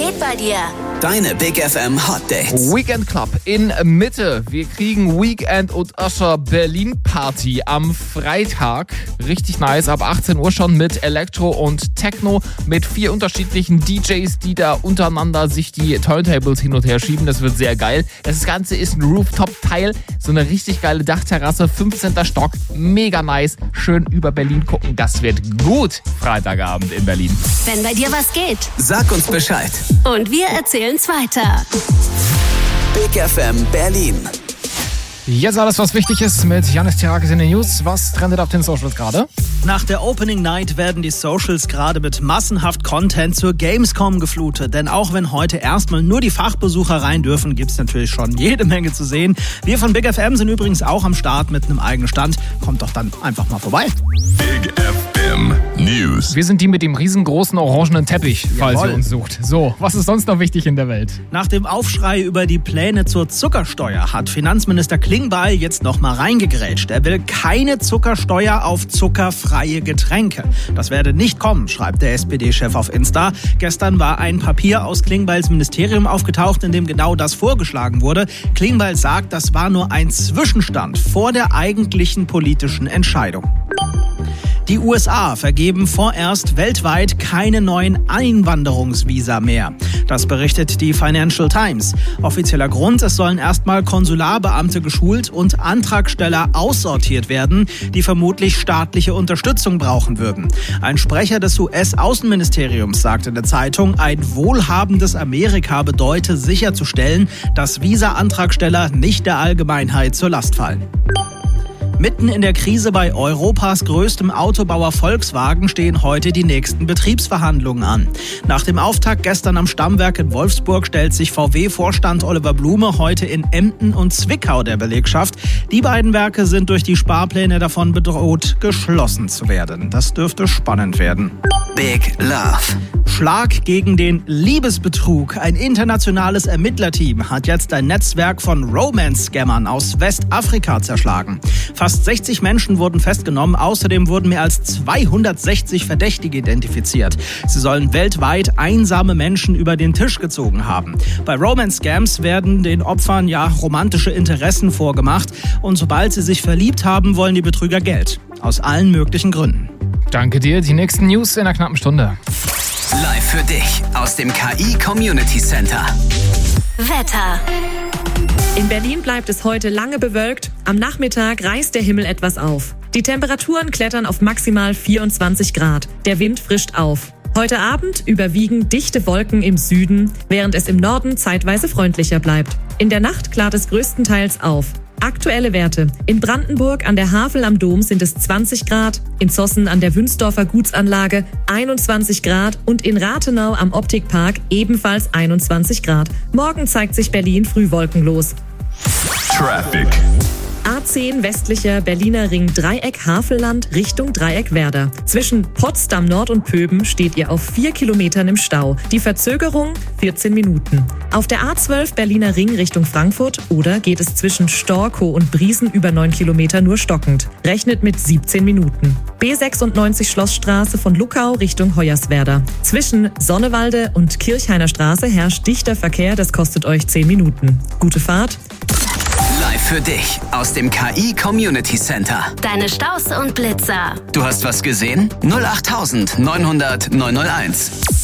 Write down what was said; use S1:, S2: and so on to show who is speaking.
S1: geht bei dir?
S2: Deine Big FM Hot Dates.
S3: Weekend Club in Mitte. Wir kriegen Weekend und Usher Berlin Party am Freitag. Richtig nice. Ab 18 Uhr schon mit Elektro und Techno. Mit 4 unterschiedlichen DJs, die da untereinander sich die Turntables hin und her schieben. Das wird sehr geil. Das Ganze ist ein Rooftop-Teil. So eine richtig geile Dachterrasse. 15. Stock. Mega nice. Schön über Berlin gucken. Das wird gut. Freitagabend in Berlin.
S1: Wenn bei dir was geht.
S2: Sag uns Bescheid.
S1: Und wir erzählen's weiter.
S2: Big FM Berlin.
S3: Jetzt alles, was wichtig ist mit Janis Therakis in den News. Was trendet auf den Socials gerade?
S4: Nach der Opening Night werden die Socials gerade mit massenhaft Content zur Gamescom geflutet. Denn auch wenn heute erstmal nur die Fachbesucher rein dürfen, gibt's natürlich schon jede Menge zu sehen. Wir von Big FM sind übrigens auch am Start mit einem eigenen Stand. Kommt doch dann einfach mal vorbei.
S5: Big FM News.
S3: Wir sind die mit dem riesengroßen orangenen Teppich, falls ihr uns sucht. So, was ist sonst noch wichtig in der Welt?
S4: Nach dem Aufschrei über die Pläne zur Zuckersteuer hat Finanzminister Klingbeil jetzt nochmal reingegrätscht. Er will keine Zuckersteuer auf zuckerfreie Getränke. Das werde nicht kommen, schreibt der SPD-Chef auf Insta. Gestern war ein Papier aus Klingbeils Ministerium aufgetaucht, in dem genau das vorgeschlagen wurde. Klingbeil sagt, das war nur ein Zwischenstand vor der eigentlichen politischen Entscheidung. Die USA vergeben vorerst weltweit keine neuen Einwanderungsvisa mehr. Das berichtet die Financial Times. Offizieller Grund, es sollen erstmal Konsularbeamte geschult und Antragsteller aussortiert werden, die vermutlich staatliche Unterstützung brauchen würden. Ein Sprecher des US-Außenministeriums sagte in der Zeitung, ein wohlhabendes Amerika bedeute sicherzustellen, dass Visa-Antragsteller nicht der Allgemeinheit zur Last fallen. Mitten in der Krise bei Europas größtem Autobauer Volkswagen stehen heute die nächsten Betriebsverhandlungen an. Nach dem Auftakt gestern am Stammwerk in Wolfsburg stellt sich VW-Vorstand Oliver Blume heute in Emden und Zwickau der Belegschaft. Die beiden Werke sind durch die Sparpläne davon bedroht, geschlossen zu werden. Das dürfte spannend werden.
S2: Big Love.
S4: Schlag gegen den Liebesbetrug. Ein internationales Ermittlerteam hat jetzt ein Netzwerk von Romance-Scammern aus Westafrika zerschlagen. Fast 60 Menschen wurden festgenommen. Außerdem wurden mehr als 260 Verdächtige identifiziert. Sie sollen weltweit einsame Menschen über den Tisch gezogen haben. Bei Romance-Scams werden den Opfern romantische Interessen vorgemacht. Und sobald sie sich verliebt haben, wollen die Betrüger Geld. Aus allen möglichen Gründen.
S3: Danke dir. Die nächsten News in einer knappen Stunde.
S2: Live für dich aus dem KI Community Center.
S1: Wetter.
S6: In Berlin bleibt es heute lange bewölkt. Am Nachmittag reißt der Himmel etwas auf. Die Temperaturen klettern auf maximal 24 Grad. Der Wind frischt auf. Heute Abend überwiegen dichte Wolken im Süden, während es im Norden zeitweise freundlicher bleibt. In der Nacht klart es größtenteils auf. Aktuelle Werte. In Brandenburg an der Havel am Dom sind es 20 Grad, in Zossen an der Wünsdorfer Gutsanlage 21 Grad und in Rathenau am Optikpark ebenfalls 21 Grad. Morgen zeigt sich Berlin früh wolkenlos.
S5: Traffic.
S6: A10 westlicher Berliner Ring Dreieck Havelland Richtung Dreieck Werder. Zwischen Potsdam Nord und Pöben steht ihr auf 4 Kilometern im Stau. Die Verzögerung 14 Minuten. Auf der A12 Berliner Ring Richtung Frankfurt oder geht es zwischen Storkow und Briesen über 9 Kilometer nur stockend. Rechnet mit 17 Minuten. B96 Schlossstraße von Luckau Richtung Hoyerswerda. Zwischen Sonnewalde und Kirchhainer Straße herrscht dichter Verkehr, das kostet euch 10 Minuten. Gute Fahrt.
S2: Live für dich aus dem KI Community Center.
S1: Deine Staus und Blitzer.
S2: Du hast was gesehen? 08900 901.